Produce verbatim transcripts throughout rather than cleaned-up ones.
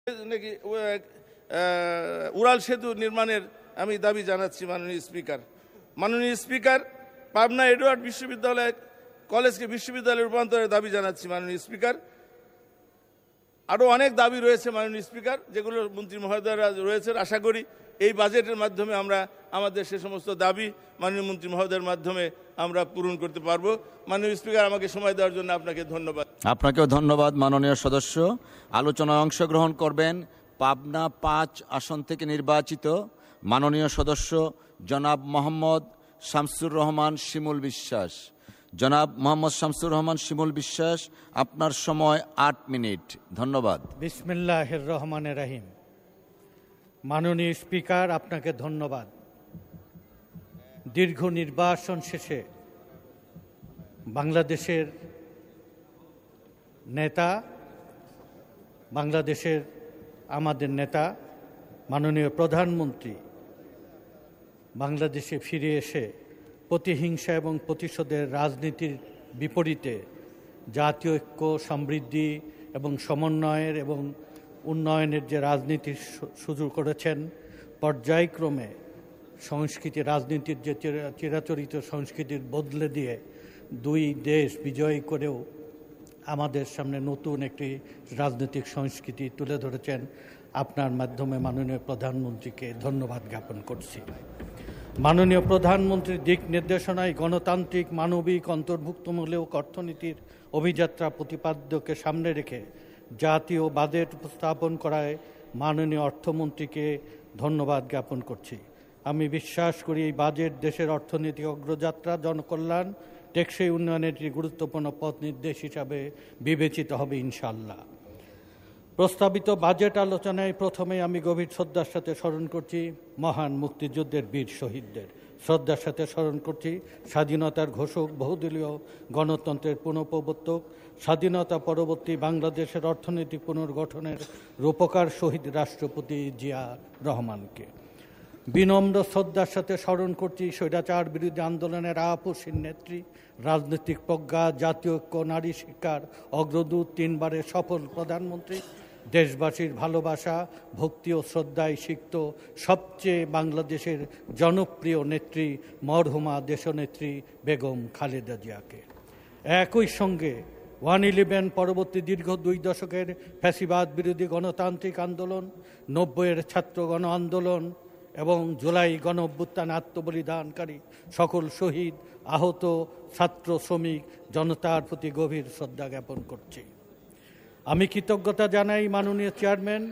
নাকি উড়াল সেতু নির্মাণের আমি দাবি জানাচ্ছি মাননীয় স্পিকার। মাননীয় স্পিকার, পাবনা এডওয়ার্ড বিশ্ববিদ্যালয় কলেজকে বিশ্ববিদ্যালয়ে রূপান্তরের দাবি জানাচ্ছি মাননীয় স্পিকার। আরও অনেক দাবি রয়েছে মাননীয় স্পিকার, যেগুলো মন্ত্রী মহোদয়রা রয়েছেন। আশা করি এই বাজেটের মাধ্যমে আমরা আমাদের সে সমস্ত দাবি মাননীয় মন্ত্রী মহোদয়ের মাধ্যমে আমরা পূরণ করতে পারবো। মাননীয় স্পিকার, আমাকে সময় দেওয়ার জন্য আপনাকে ধন্যবাদ। আপনাকেও ধন্যবাদ মাননীয় সদস্য। আলোচনায় অংশগ্রহণ করবেন পাবনা পাঁচ আসন থেকে নির্বাচিত মাননীয় সদস্য জনাব মোহাম্মদ শামসুর রহমান শিমুল বিশ্বাস। জনাব মোহাম্মদ শামসুর রহমান শিমুল বিশ্বাস, আপনার সময় আট মিনিট। ধন্যবাদ। বিসমিল্লাহির রহমানির রহিম। মাননীয় স্পিকার, আপনাকে ধন্যবাদ। দীর্ঘ নির্বাসন শেষে বাংলাদেশের নেতা, বাংলাদেশের আমাদের নেতা মাননীয় প্রধানমন্ত্রী বাংলাদেশে ফিরে এসে প্রতিহিংসা এবং প্রতিশোধের রাজনীতির বিপরীতে জাতীয় ঐক্য, সমৃদ্ধি এবং সমন্বয়ের এবং উন্নয়নের যে রাজনীতি শুরু করেছেন, পর্যায়ক্রমে সংস্কৃতি রাজনীতির যে চিরাচরিত সংস্কৃতির বদলে দিয়ে দুই দেশ বিজয় করেও আমাদের সামনে নতুন একটি রাজনৈতিক সংস্কৃতি তুলে ধরেছেন। আপনার মাধ্যমে মাননীয় প্রধানমন্ত্রীকে ধন্যবাদ জ্ঞাপন করছি। মাননীয় প্রধানমন্ত্রীর দিক নির্দেশনায় গণতান্ত্রিক, মানবিক, অন্তর্ভুক্তমূলক অর্থনীতির অভিযাত্রা প্রতিপাদ্যকে সামনে রেখে জাতীয় বাজেট উপস্থাপন করায় মাননীয় অর্থমন্ত্রীকে ধন্যবাদ জ্ঞাপন করছি। আমি বিশ্বাস করি এই বাজেট দেশের অর্থনৈতিক অগ্রযাত্রা, জনকল্যাণ, টেকসই উন্নয়নের একটি গুরুত্বপূর্ণ পথ নির্দেশ হিসাবে বিবেচিত হবে ইনশাআল্লাহ। প্রস্তাবিত বাজেট আলোচনায় প্রথমে আমি গভীর শ্রদ্ধার সাথে স্মরণ করছি মহান মুক্তিযুদ্ধের বীর শহীদদের। শ্রদ্ধার সাথে স্মরণ করছি স্বাধীনতার ঘোষক, বহুদলীয় গণতন্ত্রের পুনঃপ্রবর্তক, স্বাধীনতা পরবর্তী বাংলাদেশের অর্থনৈতিক পুনর্গঠনের রূপকার শহীদ রাষ্ট্রপতি জিয়া রহমানকে। বিনম্র শ্রদ্ধার সাথে স্মরণ করছি স্বৈরাচার বিরোধী আন্দোলনের আপসীন নেত্রী, রাজনৈতিক প্রজ্ঞা, জাতীয় ঐক্য, নারী শিক্ষার অগ্রদূত, তিনবারের সফল প্রধানমন্ত্রী, দেশবাসীর ভালোবাসা, ভক্তি ও শ্রদ্ধায় সিক্ত সবচেয়ে বাংলাদেশের জনপ্রিয় নেত্রী মরহুমা দেশনেত্রী বেগম খালেদা জিয়াকে। একই সঙ্গে ওয়ান ইলেভেন পরবর্তী দীর্ঘ দুই দশকের ফ্যাসিবাদ বিরোধী গণতান্ত্রিক আন্দোলন, নব্বইয়ের ছাত্র গণ আন্দোলন এবং জুলাই গণ অভ্যুত্থানে আত্মবলিদানকারী সকল শহীদ, আহত ছাত্র, শ্রমিক জনতার প্রতি গভীর শ্রদ্ধা জ্ঞাপন করছি। আমি কৃতজ্ঞতা জানাই মাননীয় চেয়ারম্যান,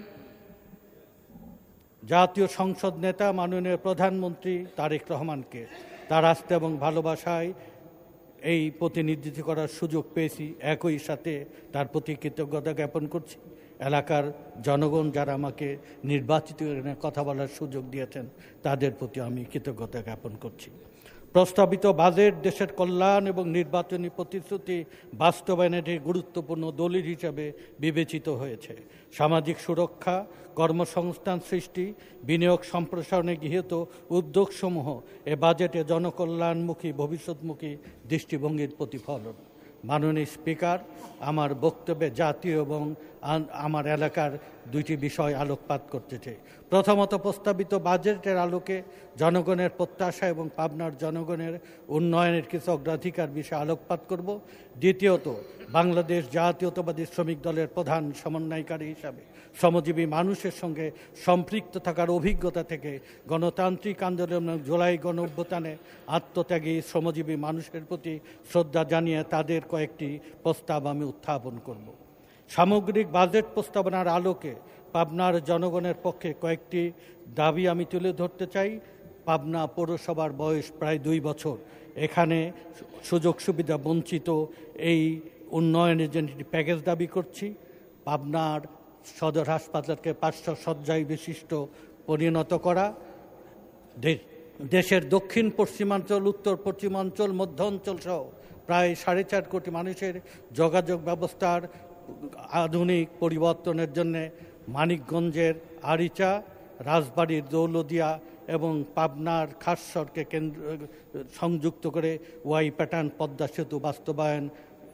জাতীয় সংসদ নেতা মাননীয় প্রধানমন্ত্রী তারেক রহমানকে। তার আস্থা এবং ভালোবাসায় এই প্রতিনিধিত্ব করার সুযোগ পেয়েছি। একই সাথে তার প্রতি কৃতজ্ঞতা জ্ঞাপন করছি এলাকার জনগণ যারা আমাকে নির্বাচিত কথা বলার সুযোগ দিয়েছেন, তাদের প্রতি আমি কৃতজ্ঞতা জ্ঞাপন করছি। প্রস্তাবিত বাজেট দেশের কল্যাণ এবং নির্বাচনী প্রতিশ্রুতি বাস্তবায়নের গুরুত্বপূর্ণ দলিল হিসাবে বিবেচিত হয়েছে। সামাজিক সুরক্ষা, কর্মসংস্থান সৃষ্টি, বিনিয়োগ সম্প্রসারণে গৃহীত উদ্যোগসমূহ এ বাজেটে জনকল্যাণমুখী, ভবিষ্যৎমুখী দৃষ্টিভঙ্গির প্রতিফলন। মাননীয় স্পিকার, আমার বক্তব্যে জাতীয় এবং আমার এলাকার দুইটি বিষয় আলোকপাত করতে চাই। প্রথমত, প্রস্তাবিত বাজেটের আলোকে জনগণের প্রত্যাশা এবং পাবনার জনগণের উন্নয়নের কিছু অগ্রাধিকার বিষয়ে আলোকপাত করব। দ্বিতীয়ত, বাংলাদেশ জাতীয়তাবাদী শ্রমিক দলের প্রধান সমন্বয়কারী হিসাবে শ্রমজীবী মানুষের সঙ্গে সম্পৃক্ত থাকার অভিজ্ঞতা থেকে গণতান্ত্রিক আন্দোলন এবং জুলাই গণ অভ্যুত্থানে আত্মত্যাগী শ্রমজীবী মানুষের প্রতি শ্রদ্ধা জানিয়ে তাদের কয়েকটি প্রস্তাব আমি উত্থাপন করব। সামগ্রিক বাজেট প্রস্তাবনার আলোকে পাবনার জনগণের পক্ষে কয়েকটি দাবি আমি তুলে ধরতে চাই। পাবনা পৌরসভার বয়স প্রায় দুই বছর। এখানে সুযোগ সুবিধা বঞ্চিত এই উন্নয়নের জন্য একটি প্যাকেজ দাবি করছি। পাবনার সদর হাসপাতালকে পাঁচশো শয্যায় বিশিষ্ট পরিণত করা, দেশের দক্ষিণ পশ্চিমাঞ্চল, উত্তর পশ্চিমাঞ্চল, মধ্য অঞ্চল সহ প্রায় সাড়ে চার কোটি মানুষের যোগাযোগ ব্যবস্থার আধুনিক পরিবর্তনের জন্য মানিকগঞ্জের আরিচা, রাজবাড়ির দৌলদিয়া এবং পাবনার খাসসরকে কেন্দ্র সংযুক্ত করে ওয়াই প্যাটার্ন পদ্মা সেতু বাস্তবায়ন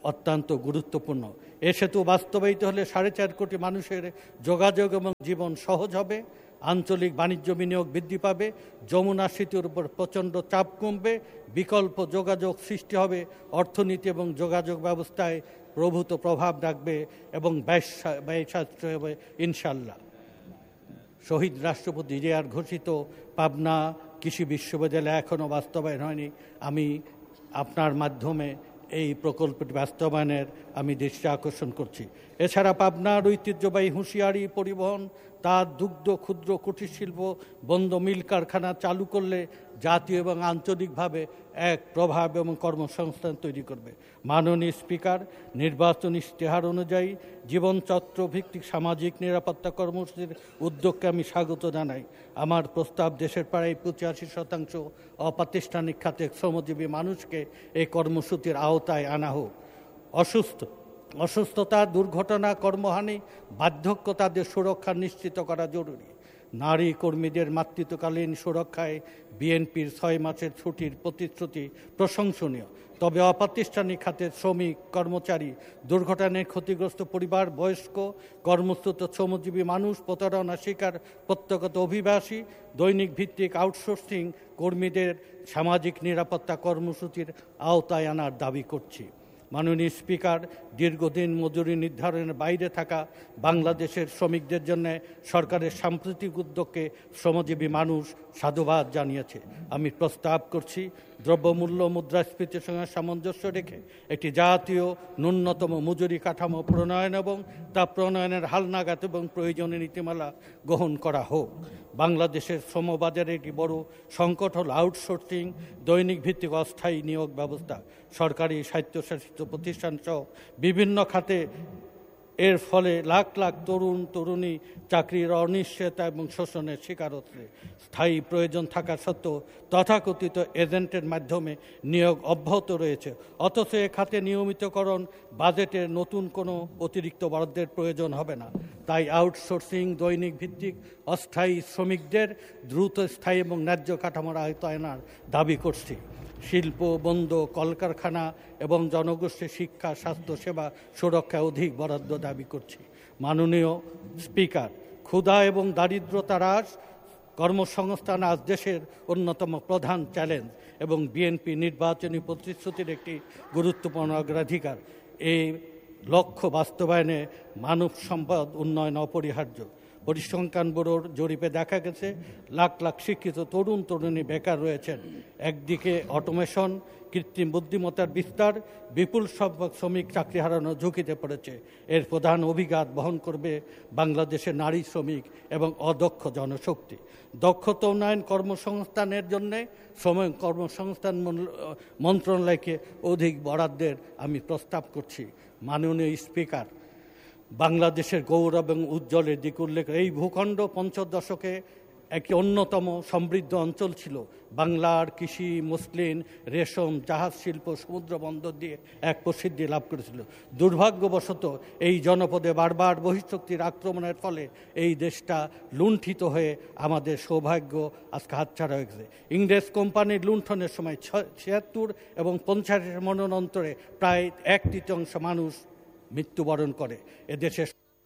অত্যন্ত গুরুত্বপূর্ণ। এ সেতু বাস্তবায়িত হলে সাড়ে চার কোটি মানুষের যোগাযোগ এবং জীবন সহজ হবে, আঞ্চলিক বাণিজ্য বিনিয়োগ বৃদ্ধি পাবে, যমুনা সেতুর উপর প্রচণ্ড চাপ কমবে, বিকল্প যোগাযোগ সৃষ্টি হবে, অর্থনীতি এবং যোগাযোগ ব্যবস্থায় প্রভূত প্রভাব রাখবে এবং ব্যয় ব্যয় সাশ্রয় হবে ইনশাল্লাহ। শহীদ রাষ্ট্রপতি জিয়ার ঘোষিত পাবনা কৃষি বিশ্ববিদ্যালয় এখনও বাস্তবায়ন হয়নি। আমি আপনার মাধ্যমে এই প্রকল্পটি বাস্তবায়নের আমি দৃষ্টি আকর্ষণ করছি। এছাড়া পাবনার ঐতিহ্যবাহী হুঁশিয়ারি পরিবহন, তার দুগ্ধ ক্ষুদ্র কুটির শিল্প বন্ধ মিল কারখানা চালু করলে জাতীয় এবং আঞ্চলিকভাবে এক প্রভাব এবং কর্মসংস্থান তৈরি করবে। মাননীয় স্পিকার, নির্বাচন ইশতেহার অনুযায়ী জীবনচক্র ভিত্তিক সামাজিক নিরাপত্তা কর্মসূচির উদ্যোগকে আমি স্বাগত জানাই। আমার প্রস্তাব দেশের প্রায় পঁচাশি শতাংশ অপ্রাতিষ্ঠানিক খাতে শ্রমজীবী মানুষকে এই কর্মসূচির আওতায় আনা হোক। অসুস্থ অসুস্থতা, দুর্ঘটনা, কর্মহানি, বার্ধক্য তাদের সুরক্ষা নিশ্চিত করা জরুরি। নারী কর্মীদের মাতৃত্বকালীন সুরক্ষায় বিএনপির ছয় মাসের ছুটির প্রতিশ্রুতি প্রশংসনীয়। তবে অপ্রাতিষ্ঠানিক খাতের শ্রমিক, কর্মচারী, দুর্ঘটনায় ক্ষতিগ্রস্ত পরিবার, বয়স্ক, কর্মচ্যুত শ্রমজীবী মানুষ, প্রতারণা শিকার প্রত্যক্ষত অভিবাসী, দৈনিক ভিত্তিক আউটসোর্সিং কর্মীদের সামাজিক নিরাপত্তা কর্মসূচির আওতায় আনার দাবি করছি। মাননীয় স্পিকার, দীর্ঘদিন মজুরি নির্ধারণের বাইরে থাকা বাংলাদেশের শ্রমিকদের জন্য সরকারের সাম্প্রতিক উদ্যোগকে শ্রমজীবী মানুষ সাধুবাদ জানিয়েছে। আমি প্রস্তাব করছি দ্রব্যমূল্য মুদ্রাস্ফীতির সঙ্গে সামঞ্জস্য রেখে একটি জাতীয় ন্যূনতম মজুরি কাঠামো প্রণয়ন এবং তা প্রণয়নের হালনাগাদ এবং প্রয়োজনীয় নীতিমালা গ্রহণ করা হোক। বাংলাদেশের শ্রমবাজারে একটি বড় সংকট হল আউটসোর্সিং, দৈনিক ভিত্তিক অস্থায়ী নিয়োগ ব্যবস্থা। সরকারি স্বায়ত্তশাসিত প্রতিষ্ঠান সহ বিভিন্ন খাতে এর ফলে লাখ লাখ তরুণ তরুণী চাকরির অনিশ্চয়তা এবং শোষণের শিকার হচ্ছে। স্থায়ী প্রয়োজন থাকা সত্ত্বেও তথাকথিত এজেন্টের মাধ্যমে নিয়োগ অব্যাহত রয়েছে, অথচ এ খাতে নিয়মিতকরণ বাজেটের নতুন কোনো অতিরিক্ত বরাদ্দের প্রয়োজন হবে না। তাই আউটসোর্সিং, দৈনিক ভিত্তিক অস্থায়ী শ্রমিকদের দ্রুত স্থায়ী এবং ন্যায্য কাঠামোর আওতায় আনার দাবি করছি। শিল্প, বন্দর, কলকারখানা এবং জনগোষ্ঠীর শিক্ষা, স্বাস্থ্যসেবা, সুরক্ষা অধিক বরাদ্দ দাবি করছি। মাননীয় স্পিকার, ক্ষুধা এবং দারিদ্রতা হ্রাস, কর্মসংস্থান আজ দেশের অন্যতম প্রধান চ্যালেঞ্জ এবং বিএনপি নির্বাচনী প্রতিশ্রুতির একটি গুরুত্বপূর্ণ অগ্রাধিকার। এই লক্ষ্য বাস্তবায়নে মানব সম্পদ উন্নয়ন অপরিহার্য। পরিসংখ্যান ব্যুরোর জরিপে দেখা গেছে লাখ লাখ শিক্ষিত তরুণ তরুণী বেকার রয়েছেন। একদিকে অটোমেশন, কৃত্রিম বুদ্ধিমত্তার বিস্তার বিপুল সংখ্যক শ্রমিক চাকরি হারানোর ঝুঁকিতে পড়েছে। এর প্রধান অভিঘাত বহন করবে বাংলাদেশের নারী শ্রমিক এবং অদক্ষ জনশক্তি। দক্ষতা উন্নয়ন কর্মসংস্থানের জন্য শ্রম কর্মসংস্থান মন্ত্রণালয়কে অধিক বরাদ্দের আমি প্রস্তাব করছি। মাননীয় স্পিকার, বাংলাদেশের গৌরব এবং উজ্জ্বলের দিক উল্লেখ, এই ভূখণ্ড পঞ্চদশকে একটি অন্যতম সমৃদ্ধ অঞ্চল ছিল। বাংলার কৃষি, মসলিন, রেশম, জাহাজ শিল্প সমুদ্র বন্দর দিয়ে এক প্রসিদ্ধি লাভ করেছিল। দুর্ভাগ্যবশত এই জনপদে বারবার বহিঃশক্তির আক্রমণের ফলে এই দেশটা লুণ্ঠিত হয়ে আমাদের সৌভাগ্য আজকে হাতছাড়া হয়ে গেছে। ইংরেজ কোম্পানির লুণ্ঠনের সময় ছিয়াত্তর এবং পঞ্চাশের মনন্তরে প্রায় এক তৃতীয়াংশ মানুষ মৃত্যুবরণ করে এদেশে।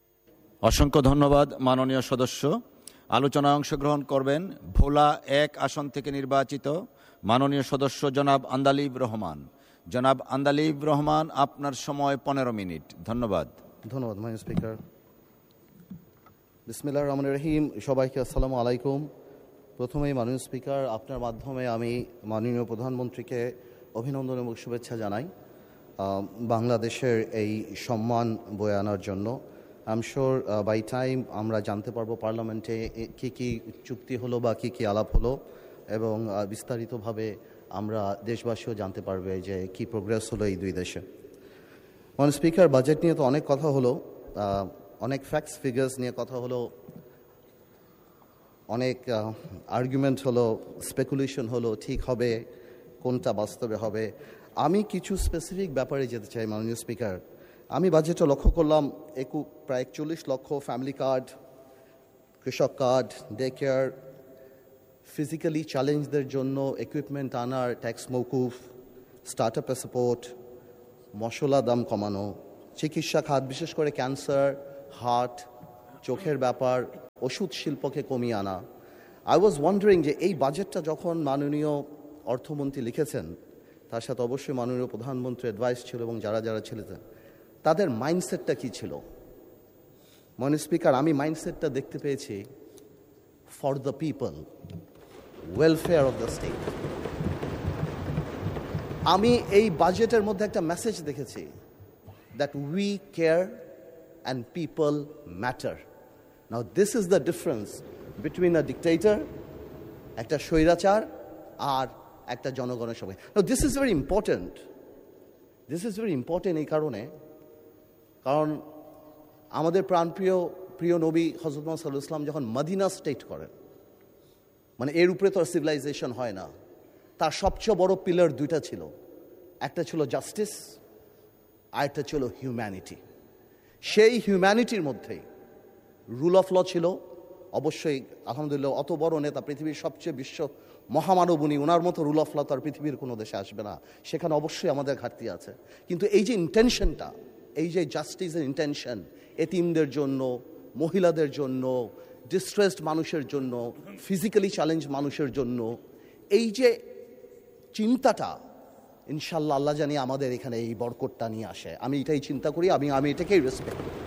অসংখ্য ধন্যবাদ মাননীয় সদস্য। আলোচনায় অংশগ্রহণ করবেন ভোলা এক আসন থেকে নির্বাচিত মাননীয় সদস্য জনাব আন্দালিব রহমান। জনাব আন্দালিব রহমান, আপনার সময় পনেরো মিনিট। ধন্যবাদ। ধন্যবাদ মাননীয় স্পিকার। বিসমিল্লাহির রহমানির রহিম। সবাইকে আসসালামু আলাইকুম। প্রথমেই মাননীয় স্পিকার, আপনার মাধ্যমে আমি মাননীয় প্রধানমন্ত্রীকে অভিনন্দন এবং শুভেচ্ছা জানাই বাংলাদেশের এই সম্মান বয়ে আনার জন্য। I am sure bye time আমরা জানতে পারবো পার্লামেন্টে কী কী চুক্তি হলো বা কী কী আলাপ হলো, এবং বিস্তারিতভাবে আমরা দেশবাসীও জানতে পারবে যে কি প্রোগ্রেস হলো এই দুই দেশে। মাননীয় স্পিকার, বাজেট নিয়ে তো অনেক কথা হলো, অনেক ফ্যাক্টস ফিগার্স নিয়ে কথা হলো, অনেক আর্গুমেন্ট হলো, স্পেকুলেশন হলো, ঠিক হবে কোনটা বাস্তবে হবে। আমি কিছু স্পেসিফিক ব্যাপারে যেতে চাই মাননীয় স্পিকার। আমি বাজেটটা লক্ষ্য করলাম একু প্রায় একচল্লিশ লক্ষ ফ্যামিলি কার্ড, কৃষক কার্ড, ডে কেয়ার, ফিজিক্যালি চ্যালেঞ্জদের জন্য ইকুইপমেন্ট আনার ট্যাক্স মৌকুফ, স্টার্ট আপ সাপোর্ট, মশলা দাম কমানো, চিকিৎসা খাত বিশেষ করে ক্যান্সার, হার্ট, চোখের ব্যাপার, ওষুধ শিল্পকে কমিয়ে আনা। আই ওয়াজ ওয়ান্ডারিং যে এই বাজেটটা যখন মাননীয় অর্থমন্ত্রী লিখেছেন, তার সাথে অবশ্যই মাননীয় প্রধানমন্ত্রীর অ্যাডভাইস ছিল এবং যারা যারা ছিলেন তাদের মাইন্ডসেটটা কী ছিল। মাননীয় স্পিকার, আমি মাইন্ডসেটটা দেখতে পেয়েছি for the people, welfare of the state. আমি এই বাজেটের মধ্যে একটা মেসেজ দেখেছি, that we care and people matter. Now this is the difference between a dictator, একটা স্বৈরাচার, আর একটা জনগণের সঙ্গে। নাও this is very important, this is very important এই কারণে, কারণ আমাদের প্রাণপ্রিয় প্রিয় নবী হযরত মুহাম্মদ সাল্লাল্লাহু আলাইহি ওয়াসাল্লাম যখন মদিনা স্টেট করেন, মানে এর উপরে তো সিভিলাইজেশন হয় না, তার সবচেয়ে বড় পিলার দুইটা ছিল, একটা ছিল জাস্টিস আর একটা ছিল হিউম্যানিটি। সেই হিউম্যানিটির মধ্যেই রুল অফ ল ছিল। অবশ্যই আলহামদুলিল্লাহ অত বড় নেতা, পৃথিবীর সবচেয়ে বিশ্ব মহামানব উনি, ওনার মতো রুল অফ ল তো আর পৃথিবীর কোনো দেশে আসবে না, সেখানে অবশ্যই আমাদের ঘাটতি আছে। কিন্তু এই যে ইন্টেনশনটা, এই যে জাস্টিসের ইন্টেনশন, এতিমদের জন্য, মহিলাদের জন্য, ডিস্ট্রেসড মানুষের জন্য, ফিজিক্যালি চ্যালেঞ্জ মানুষের জন্য, এই যে চিন্তাটা, ইনশাল্লাহ আল্লাহ জানি আমাদের এখানে এই বরকতটা নিয়ে আসে। আমি এটাই চিন্তা করি, আমি আমি এটাকেই রেসপেক্ট করি।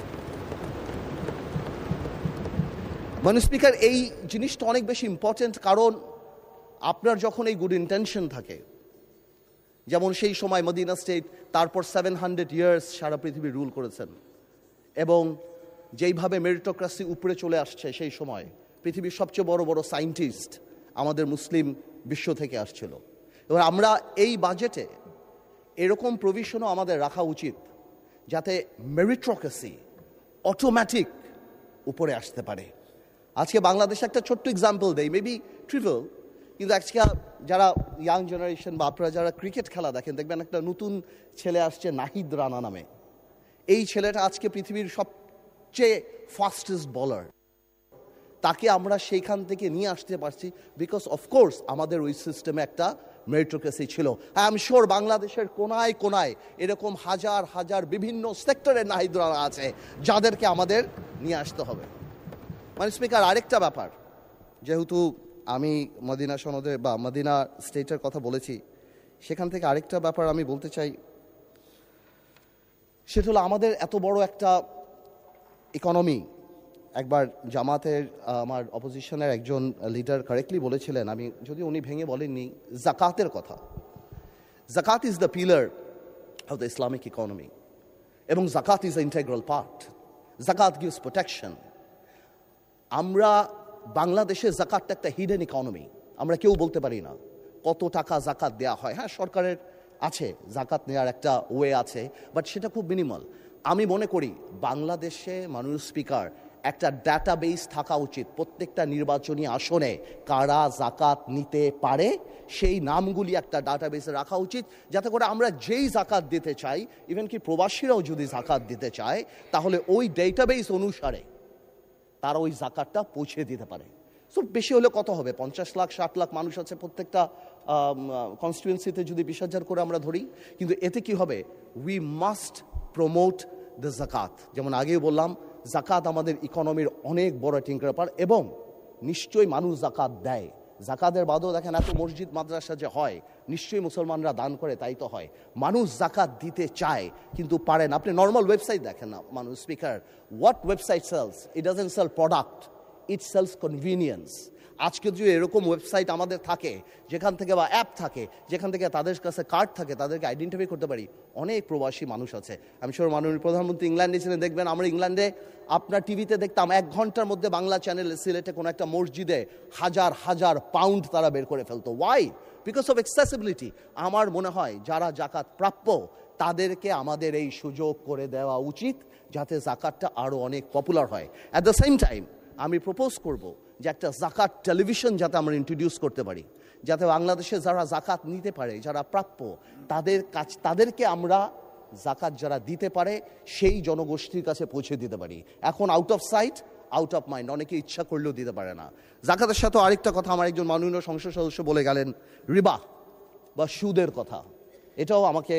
মানে স্পিকার, এই জিনিসটা অনেক বেশি ইম্পর্টেন্ট, কারণ আপনার যখন এই গুড ইন্টেনশন থাকে, যেমন সেই সময় মদিনা স্টেট, তারপর সেভেন হান্ড্রেড ইয়ার্স সারা পৃথিবী রুল করেছেন, এবং যেইভাবে মেরিটোক্রাসি উপরে চলে আসছে, সেই সময় পৃথিবীর সবচেয়ে বড় বড় সায়েন্টিস্ট আমাদের মুসলিম বিশ্ব থেকে আসছিল। এবার আমরা এই বাজেটে এরকম প্রভিশনও আমাদের রাখা উচিত, যাতে মেরিটোক্রেসি অটোমেটিক উপরে আসতে পারে। আজকে বাংলাদেশে একটা ছোট্ট এক্সাম্পল দেই, মেবি ট্রিভিয়াল, কিন্তু আজকে যারা ইয়াং জেনারেশন বা আপনারা যারা ক্রিকেট খেলা দেখেন, দেখবেন একটা নতুন ছেলে আসছে নাহিদ রানা নামে। এই ছেলেটা আজকে পৃথিবীর সবচেয়ে ফাস্টেস্ট বলার। তাকে আমরা সেইখান থেকে নিয়ে আসতে পারছি বিকজ অফকোর্স আমাদের ওই সিস্টেমে একটা মেরিটোক্রেসি ছিল। আই এম শিওর বাংলাদেশের কোনায় কোনায় এরকম হাজার হাজার বিভিন্ন সেক্টরের নাহিদ রানা আছে, যাদেরকে আমাদের নিয়ে আসতে হবে। মানে স্পিকার, আরেকটা ব্যাপার, যেহেতু আমি মদিনা সনদে বা মদিনা স্টেটের কথা বলেছি, সেখান থেকে আরেকটা ব্যাপার আমি বলতে চাই, সেটা হলো আমাদের এত বড় একটা ইকোনমি। একবার জামাতের আমার অপোজিশনের একজন লিডার কারেক্টলি বলেছিলেন, আমি যদি উনি ভেঙে বলেননি, জাকাতের কথা। জাকাত is the pillar of the Islamic economy, এবং জাকাত ইজ দ্য ইন্টেগ্রাল পার্ট। জাকাত গিভস প্রোটেকশন। আমরা বাংলাদেশে জাকাতটা একটা হিডেন ইকোনমি, আমরা কেউ বলতে পারি না কত টাকা জাকাত দেওয়া হয়। হ্যাঁ, সরকারের আছে জাকাত নেওয়ার একটা ওয়ে আছে, বাট সেটা খুব মিনিমাল। আমি মনে করি বাংলাদেশে মাননীয় স্পিকার একটা ডাটাবেস থাকা উচিত, প্রত্যেকটা নির্বাচনী আসনে কারা জাকাত নিতে পারে সেই নামগুলি একটা ডাটাবেসে রাখা উচিত, যাতে করে আমরা যেই জাকাত দিতে চাই, ইভেন কি প্রবাসীরাও যদি জাকাত দিতে চায়, তাহলে ওই ডেটাবেস অনুসারে তারা ওই জাকাতটা পৌঁছে দিতে পারে। সো বেশি হলে কত হবে, পঞ্চাশ লাখ ষাট লাখ মানুষ আছে প্রত্যেকটা কনস্টিটুয়েন্সিতে, যদি বিশ হাজার করে আমরা ধরি। কিন্তু এতে কি হবে, উই মাস্ট প্রমোট দ্য জাকাত। যেমন আগেও বললাম, জাকাত আমাদের ইকোনমির অনেক বড় একটা ব্যাপার, এবং নিশ্চয়ই মানুষ জাকাত দেয়। জাকাতের বাদেও দেখেন এত মসজিদ মাদ্রাসা যে হয়, নিশ্চয়ই মুসলমানরা দান করে, তাই তো হয়। মানুষ জাকাত দিতে চায় কিন্তু পারে না। আপনি নর্মাল ওয়েবসাইট দেখেন না মানুষ speaker, what website sales? It doesn't sell product, it sales convenience. আজকে যদি এরকম ওয়েবসাইট আমাদের থাকে, যেখান থেকে বা অ্যাপ থাকে, যেখান থেকে তাদের কাছে কার্ড থাকে, তাদেরকে আইডেন্টিফাই করতে পারি, অনেক প্রবাসী মানুষ আছে। আমি শিওর মাননীয় প্রধানমন্ত্রী ইংল্যান্ডে ছিলেন, দেখবেন আমরা ইংল্যান্ডে আপনার টিভিতে দেখতাম এক ঘন্টার মধ্যে বাংলা চ্যানেলে সিলেটে কোনো একটা মসজিদে হাজার হাজার পাউন্ড তারা বের করে ফেলতো। ওয়াই? Because of accessibility. আমার মনে হয় যারা জাকাত প্রাপ্য তাদেরকে আমাদের এই সুযোগ করে দেওয়া উচিত, যাতে জাকাতটা আরও অনেক পপুলার হয়। অ্যাট দ্য সেম টাইম আমি প্রপোজ করব যে একটা জাকাত টেলিভিশন যাতে আমরা ইন্ট্রোডিউস করতে পারি, যাতে বাংলাদেশে যারা জাকাত নিতে পারে, যারা প্রাপ্য, তাদের কাছ তাদেরকে আমরা জাকাত যারা দিতে পারে সেই জনগোষ্ঠীর কাছে পৌঁছে দিতে পারি। এখন out of sight out of mind, অনেকে ইচ্ছা করলেও দিতে পারে না। জাকাতের সাথে আরেকটা কথা আমার একজন মাননীয় সংসদ সদস্য বলে গেলেন, রিবা বা সুদের কথা। এটাও আমাকে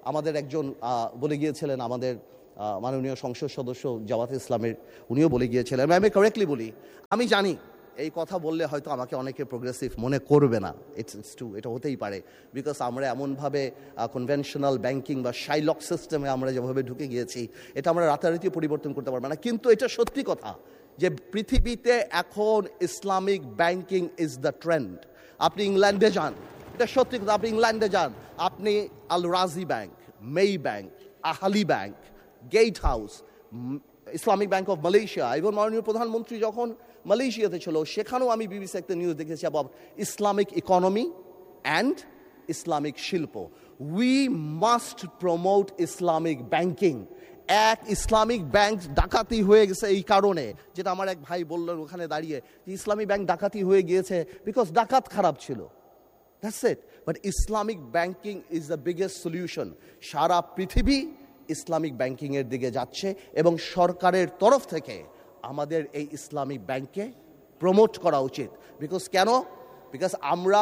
আমাদের একজন আহ, বলে গিয়েছিলেন, আমাদের আহ, মাননীয় সংসদ সদস্য জামাতে ইসলামের, উনিও বলে গিয়েছিলেন, আমি কারেক্টলি বলি, আমি জানি এই কথা বললে হয়তো আমাকে অনেকে প্রোগ্রেসিভ মনে করবে না, ইটস ইটস টু, এটা হতেই পারে, বিকজ আমরা এমনভাবে কনভেনশনাল ব্যাংকিং বা শাইলক সিস্টেমে আমরা যেভাবে ঢুকে গিয়েছি, এটা আমরা রাতারাতি পরিবর্তন করতে পারবো না। কিন্তু এটা সত্যি কথা যে পৃথিবীতে এখন Islamic banking is the trend. আপনি ইংল্যান্ডে যান, এটা সত্যি কথা, আপনি ইংল্যান্ডে যান, আপনি আল রাজি bank, মেই bank, আহালি bank, gate house, Islamic bank of Malaysia, এবং মাননীয় প্রধানমন্ত্রী যখন মালয়েশিয়াতে ছিল সেখানেও আমি বিবিসি একটা নিউজ দেখেছি about Islamic economy and Islamic শিল্প। We must promote Islamic banking. এক ইসলামিক ব্যাংক ডাকাতি হয়ে গেছে এই কারণে, যেটা আমার এক ভাই বললেন ওখানে দাঁড়িয়ে, যে ইসলামিক ব্যাংক ডাকাতি হয়ে গিয়েছে বিকজ ডাকাত খারাপ ছিল। That's it. But Islamic banking is the biggest solution. সারা পৃথিবী ইসলামিক ব্যাংকিংয়ের দিকে যাচ্ছে এবং সরকারের তরফ থেকে আমাদের এই ইসলামিক ব্যাংককে প্রমোট করা উচিত। বিকজ কেন? বিকজ আমরা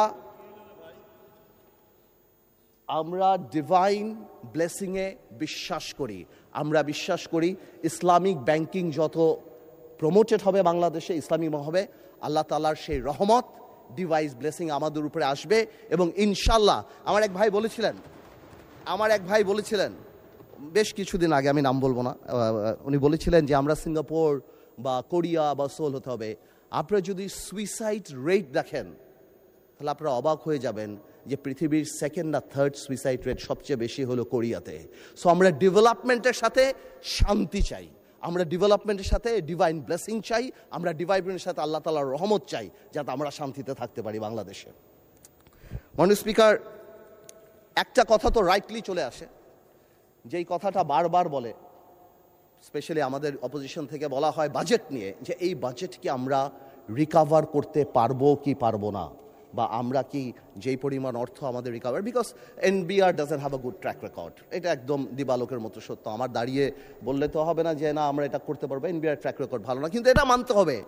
আমরা ডিভাইন ব্লেসিংয়ে বিশ্বাস করি। আমরা বিশ্বাস করি ইসলামিক ব্যাংকিং যত প্রমোটেড হবে বাংলাদেশে, ইসলামিক হবে, আল্লাহ তাআলার সেই রহমত, ডিভাইস ব্লেসিং আমাদের উপরে আসবে। এবং ইনশাল্লাহ, আমার এক ভাই বলেছিলেন আমার এক ভাই বলেছিলেন বেশ কিছুদিন আগে, আমি নাম বলবো না, উনি বলেছিলেন যে আমরা সিঙ্গাপুর বা কোরিয়া বা সোল হতে হবে। আপনারা যদি সুইসাইড রেট দেখেন তাহলে আপনারা অবাক হয়ে যাবেন যে পৃথিবীর সেকেন্ড না থার্ড সুইসাইড রেট সবচেয়ে বেশি হলো কোরিয়াতে। সো আমরা ডেভেলপমেন্টের সাথে শান্তি চাই, আমরা ডেভেলপমেন্টের সাথে ডিভাইন ব্লেসিং চাই, আমরা ডেভেলপমেন্টের সাথে আল্লাহ তাআলার রহমত চাই, যাতে আমরা শান্তিতে থাকতে পারি বাংলাদেশে। মাননীয় স্পিকার, একটা কথা তো রাইটলি চলে আসে, যেই কথাটা বারবার বলে, স্পেশালি আমাদের অপোজিশন থেকে বলা হয় বাজেট নিয়ে, যে এই বাজেট কি আমরা রিকাভার করতে পারবো কি পারবো না, বা আমরা কি যেই পরিমাণ অর্থ আমাদের recover, because NBR doesn't have a good track record. এটা একদম দিবালোকের মতো সত্য। আমার দাঁড়িয়ে বললে তো হবে না যে না আমরা এটা করতে পারবো, এনবিআর ট্র্যাক রেকর্ড ভালো না, কিন্তু এটা মানতে হবে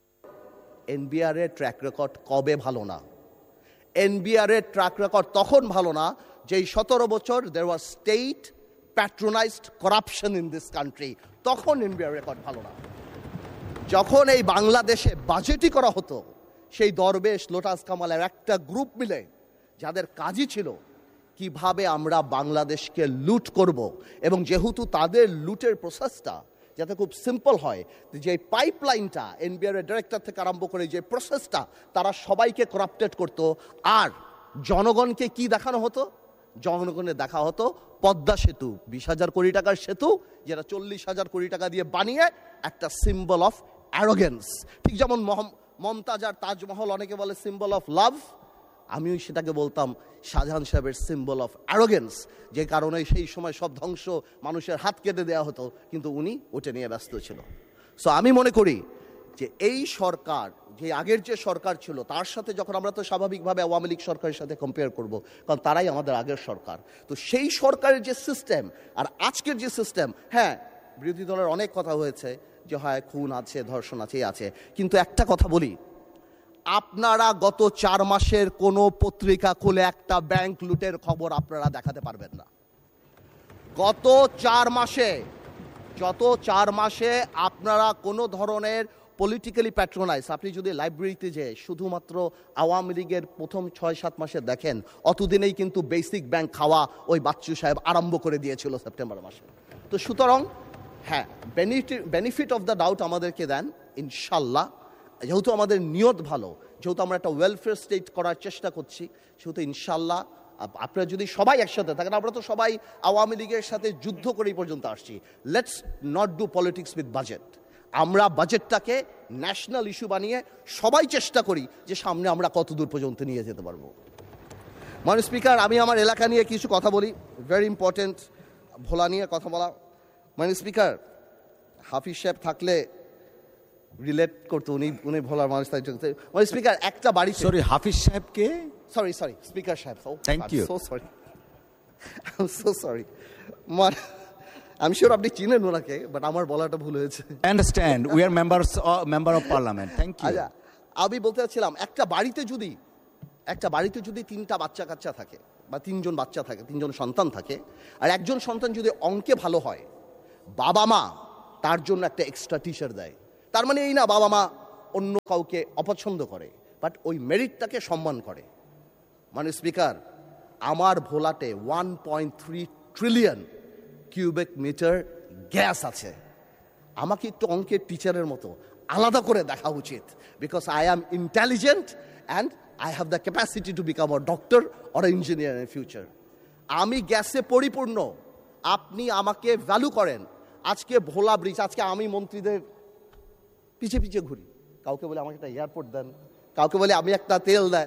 এনবিআর এর ট্র্যাক রেকর্ড কবে ভালো না? এনবিআর এর ট্র্যাক রেকর্ড তখন ভালো না যেই সতেরো বছর দেয়ার ওয়াজ state patronised corruption in this country, তখন এনবিআর রেকর্ড ভালো না। যখন এই বাংলাদেশে বাজেটই করা হতো, সেই দরবেশ লোটাস কামালের একটা গ্রুপ মিলে যাদের কাজই ছিল কিভাবে আমরা বাংলাদেশকে লুট করব, এবং যেহেতু তাদের লুটের প্রসেসটা যাতে খুব সিম্পল হয়, যে পাইপলাইনটা এনবিআর এর ডিরেক্টর থেকে আরম্ভ করে যে প্রসেসটা, তারা সবাইকে করাপ্টেড করতো। আর জনগণকে কি দেখানো হতো? জনগণের দেখা হতো পদ্মা সেতু, বিশ হাজার কোটি টাকার সেতু, যেটা চল্লিশ হাজার কোটি টাকা দিয়ে বানিয়ে একটা সিম্বল অফ অ্যারোগেন্স। ঠিক যেমন মমতাজ আর তাজমহল অনেকে বলে সিম্বল অফ লাভ, আমিও সেটাকে বলতাম শাহজাহান সাহেবের সিম্বল অফ অ্যারোগেন্স, যে কারণে সেই সময় সব ধ্বংস মানুষের হাত কেটে দেওয়া হতো, কিন্তু উনি ওটা নিয়ে ব্যস্ত ছিল। সো আমি মনে করি যে এই সরকার, যে আগের যে সরকার ছিল তার সাথে যখন আমরা তো স্বাভাবিকভাবে আওয়ামী লীগ সরকারের সাথে কম্পেয়ার করব, কারণ তারাই আমাদের আগের সরকার, তো সেই সরকারের যে সিস্টেম আর আজকের যে সিস্টেম, হ্যাঁ বিরোধী দলের অনেক কথা হয়েছে যে হয় খুন আছে, ধর্ষণ আছে, এই আছে, কিন্তু একটা কথা বলি, আপনারা গত চার মাসের কোনো পত্রিকা খুলে একটা ব্যাংক লুটের খবর আপনারা দেখাতে পারবেন না। গত চার মাসে যত চার মাসে আপনারা কোনো ধরনের পলিটিক্যালি প্যাট্রোনাইজ, আপনি যদি লাইব্রেরিতে যে শুধুমাত্র আওয়ামী লীগের প্রথম ছয় সাত মাসে দেখেন, অতদিনেই কিন্তু বেসিক ব্যাংক খাওয়া ওই বাচ্চু সাহেব আরম্ভ করে দিয়েছিল সেপ্টেম্বর মাসে। তো সুতরাং হ্যাঁ, benefit benefit of the doubt আমাদেরকে দেন ইনশাল্লাহ, যেহেতু আমাদের নিয়ত ভালো, যেহেতু আমরা একটা ওয়েলফেয়ার স্টেট করার চেষ্টা করছি, সেহেতু ইনশাল্লাহ আপনারা যদি সবাই একসাথে থাকেন, আমরা তো সবাই আওয়ামী লীগের সাথে যুদ্ধ করে এই পর্যন্ত আসছি, let's not do politics with budget. আমরা বাজেটটাকে ন্যাশনাল ইস্যু বানিয়ে সবাই চেষ্টা করি যে সামনে আমরা কত দূর পর্যন্ত নিয়ে যেতে পারবো। মাননীয় স্পিকার, আমি আমার এলাকা নিয়ে কিছু কথা বলি, ভেরি ইম্পর্টেন্ট, ভোলা নিয়ে কথা বলা। মাননীয় স্পিকার, হাফিজ সাহেব থাকলে রিলেট করতো, উনি উনি ভোলার মানুষ। মাননীয় স্পিকার, একটা বাড়ি, সরি হাফিজ সাহেবকে, সরি সরি স্পিকার সাহেব, thank you, so sorry, I am so sorry, আমি শিওর আপনি চিনেন ওনাকে, বাট আমার বলাটা ভুল হয়েছে। Understand, we are members member of parliament, thank you. আমি বলতে চাচ্ছিলাম, একটা বাড়িতে যদি একটা বাড়িতে যদি তিনটা বাচ্চা কাচ্চা থাকে, বা তিনজন বাচ্চা থাকে, তিনজন সন্তান থাকে, আর একজন সন্তান যদি অঙ্কে ভালো হয়, বাবা মা তার জন্য একটা এক্সট্রা টিচার দেয়। তার মানে এই না বাবা মা অন্য কাউকে অপছন্দ করে, বাট ওই মেরিটটাকে সম্মান করে। মানে স্পিকার, আমার ভোলাতে one point three trillion cubic metre gas আছে। আমাকে একটু অঙ্কের টিচারের মতো আলাদা করে দেখা উচিত, because I am intelligent and I have the capacity to become a doctor or engineer in future. আমি গ্যাসে পরিপূর্ণ, আপনি আমাকে ভ্যালু করেন। আজকে ভোলা ব্রিজ, আজকে আমি মন্ত্রীদের পিছে পিছে ঘুরি, কাউকে বলে আমাকে একটা এয়ারপোর্ট দেন, কাউকে বলে আমি একটা তেল দেয়,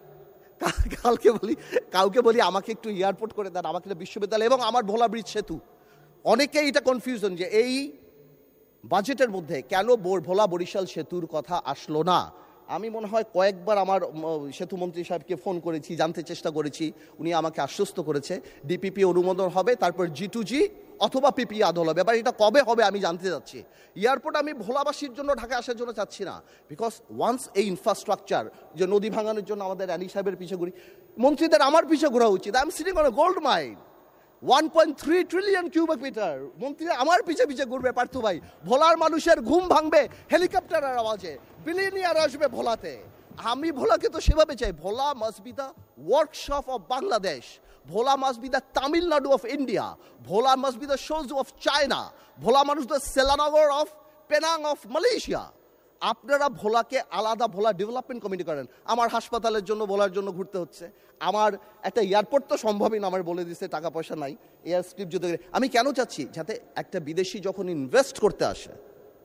কালকে বলি কাউকে বলি আমাকে একটু এয়ারপোর্ট করে দেন, আমাকে বিশ্ববিদ্যালয় এবং আমার ভোলা ব্রিজ সেতু। অনেকেই এটা কনফিউশন যে এই বাজেটের মধ্যে কেন ভোলা বরিশাল সেতুর কথা আসলো না। আমি মনে হয় কয়েকবার আমার সেতু মন্ত্রী সাহেবকে ফোন করেছি, জানতে চেষ্টা করেছি, উনি আমাকে আশ্বস্ত করেছে ডিপিপি অনুমোদন হবে, তারপর জি টু জি অথবা পিপি আদল হবে। এবার এটা কবে হবে আমি জানতে চাচ্ছি। এয়ারপোর্ট আমি ভোলাবাসীর জন্য ঢাকা আসার জন্য চাচ্ছি না, বিকজ ওয়ান্স এই ইনফ্রাস্ট্রাকচার, যে নদী ভাঙানোর জন্য আমাদের রানী সাহেবের পিছিয়ে ঘুরি, মন্ত্রীদের আমার পিছিয়ে ঘোরা উচিত। I am sitting on a gold mine, one point three trillion cubic metre, মন্ত্রীরা আমার পিছিয়ে পিছিয়ে ঘুরবে। পার্থ ভাই, ভোলার মানুষের ঘুম ভাঙবে হেলিকপ্টারের আওয়াজে, বিলিয়নিয়ার আসবে ভোলাতে। আমি ভোলাকে তো সেভাবে চাই, ভোলা must be the workshop of Bangladesh, Bhola must be the Tamil Nadu of India, Bhola must be the সোজু of China, ভোলা মানুষ the সেলানগর of Penang of Malaysia. আপনারা ভোলাকে আলাদা ভোলা ডেভেলপমেন্ট কমিটি করেন। আমার হাসপাতালের জন্য ভোলার জন্য ঘুরতে হচ্ছে, আমার একটা এয়ারপোর্ট তো সম্ভবই না, আমার বলে দিচ্ছে টাকা পয়সা নাই, এয়ার স্ট্রিপ যদি। আমি কেন চাচ্ছি, যাতে একটা বিদেশি যখন ইনভেস্ট করতে আসে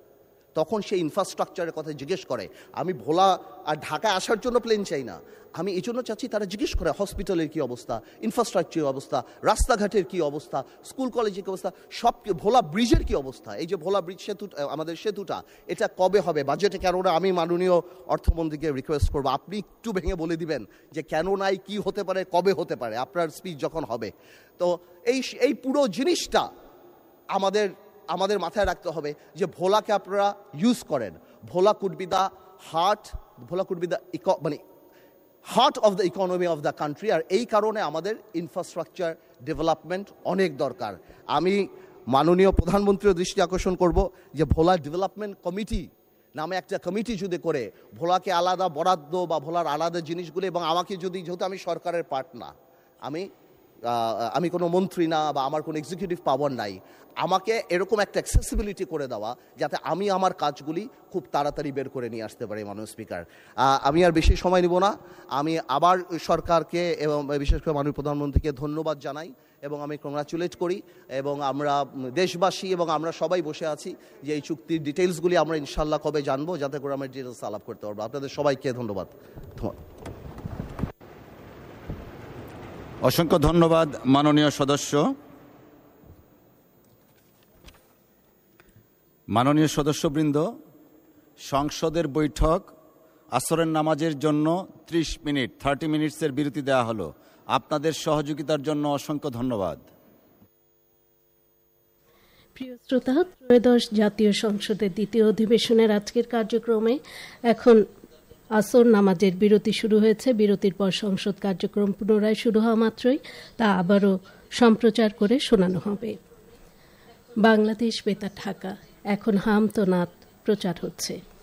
তখন সেই ইনফ্রাস্ট্রাকচারের কথা জিজ্ঞেস করে। আমি ভোলা আর ঢাকায় আসার জন্য প্লেন চাই না, আমি এই জন্য চাচ্ছি তারা জিজ্ঞেস করে হসপিটালের কী অবস্থা, ইনফ্রাস্ট্রাকচারের অবস্থা, রাস্তাঘাটের কী অবস্থা, স্কুল কলেজের কী অবস্থা, সব ভোলা ব্রিজের কী অবস্থা। এই যে ভোলা ব্রিজ সেতু, আমাদের সেতুটা, এটা কবে হবে বাজেটে? কেননা আমি মাননীয় অর্থমন্ত্রীকে রিকোয়েস্ট করবো আপনি একটু ভেঙে বলে দিবেন যে কেন নাই, কি হতে পারে, কবে হতে পারে, আপনার স্পিচ যখন হবে। তো এই এই পুরো জিনিসটা আমাদের আমাদের মাথায় রাখতে হবে যে ভোলাকে আপনারা ইউজ করেন। ভোলা could be the heart, Bhola could be the মানে heart of the economy of the country. আর এই কারণে আমাদের ইনফ্রাস্ট্রাকচার ডেভেলপমেন্ট অনেক দরকার। আমি মাননীয় প্রধানমন্ত্রীর দৃষ্টি আকর্ষণ করব যে ভোলা ডেভেলপমেন্ট কমিটি নামে একটা কমিটি যদি করে, ভোলাকে আলাদা বরাদ্দ বা ভোলার আলাদা জিনিসগুলো, এবং আমাকে যদি, যেহেতু আমি সরকারের পার্ট না, আমি আমি কোনো মন্ত্রী না বা আমার কোনো এক্সিকিউটিভ পাওয়ার নাই, আমাকে এরকম একটা অ্যাক্সেসিবিলিটি করে দেওয়া যাতে আমি আমার কাজগুলি খুব তাড়াতাড়ি বের করে নিয়ে আসতে পারি। মাননীয় স্পিকার, আমি আর বেশি সময় নিব না, আমি আবার সরকারকে এবং বিশেষ করে মাননীয় প্রধানমন্ত্রীকে ধন্যবাদ জানাই এবং আমি কংগ্রাচুলেট করি। এবং আমরা দেশবাসী এবং আমরা সবাই বসে আছি যে এই চুক্তির ডিটেলসগুলি আমরা ইনশাল্লাহ কবে জানবো, যাতে করে আমরা ডিটেলস আলাপ করতে পারবো। আপনাদের সবাইকে ধন্যবাদ। অসংখ্য ধন্যবাদ মাননীয় সদস্য। মাননীয় সদস্যবৃন্দ, সংসদের বৈঠক আসরের নামাজের জন্য ত্রিশ মিনিট থার্টি মিনিটসের বিরতি দেওয়া হলো। আপনাদের সহযোগিতার জন্য অসংখ্য ধন্যবাদ। প্রিয় শ্রোতা, ত্রয়োদশ জাতীয় সংসদের দ্বিতীয় অধিবেশনের আজকের কার্যক্রমে এখন আসর নামাজের বিরতি শুরু হয়েছে। বিরতির পর সংসদ কার্যক্রম পুনরায় শুরু হওয়া মাত্রই তা আবারও সম্প্রচার করে শোনানো হবে। বাংলাদেশ বেতার ঢাকা, এখন হামদ ও নাত প্রচার হচ্ছে।